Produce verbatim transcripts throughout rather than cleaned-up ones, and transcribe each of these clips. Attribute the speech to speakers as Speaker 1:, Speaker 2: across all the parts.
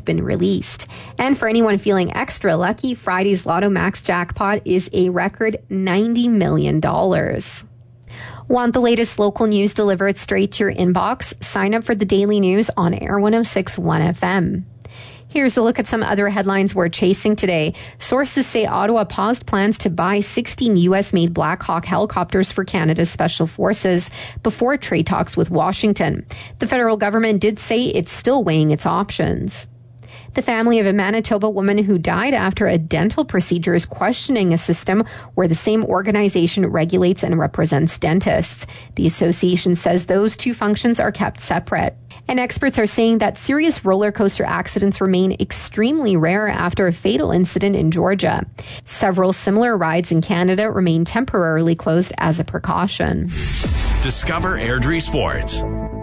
Speaker 1: been released. And for anyone feeling extra lucky, Friday's Lotto Max jackpot is a record ninety million dollars. Want the latest local news delivered straight to your inbox? Sign up for the Daily News on Air one oh six point one F M. Here's a look at some other headlines we're chasing today. Sources say Ottawa paused plans to buy sixteen U S-made Black Hawk helicopters for Canada's Special Forces before trade talks with Washington. The federal government did say it's still weighing its options. The family of a Manitoba woman who died after a dental procedure is questioning a system where the same organization regulates and represents dentists. The association says those two functions are kept separate. And experts are saying that serious roller coaster accidents remain extremely rare after a fatal incident in Georgia. Several similar rides in Canada remain temporarily closed as a precaution.
Speaker 2: Discover Airdrie Sports.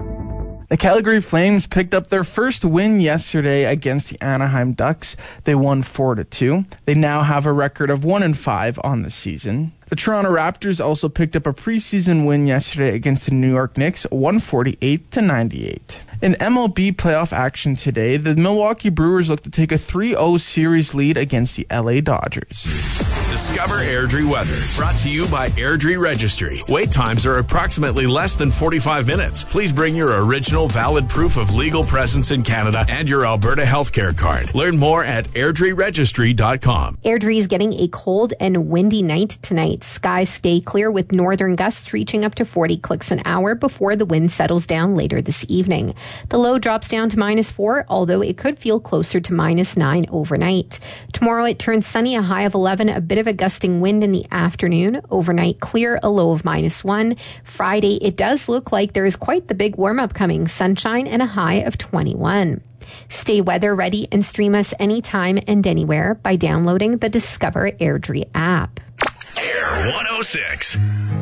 Speaker 3: The Calgary Flames picked up their first win yesterday against the Anaheim Ducks. They won four to two. They now have a record of one and five on the season. The Toronto Raptors also picked up a preseason win yesterday against the New York Knicks, one forty-eight to ninety-eight. In M L B playoff action today, the Milwaukee Brewers look to take a three oh series lead against the L A Dodgers.
Speaker 2: Discover Airdrie weather, brought to you by Airdrie Registry. Wait times are approximately less than forty-five minutes. Please bring your original valid proof of legal presence in Canada and your Alberta healthcare card. Learn more at airdrie registry dot com.
Speaker 1: Airdrie is getting a cold and windy night tonight. Skies stay clear with northern gusts reaching up to forty clicks an hour before the wind settles down later this evening. The low drops down to minus four, although it could feel closer to minus nine overnight. Tomorrow it turns sunny, a high of eleven, a bit of a gusting wind in the afternoon. Overnight clear, a low of minus one. Friday, it does look like there is quite the big warm-up coming. Sunshine and a high of twenty-one. Stay weather ready and stream us anytime and anywhere by downloading the Discover Airdrie app.
Speaker 2: Air one oh six.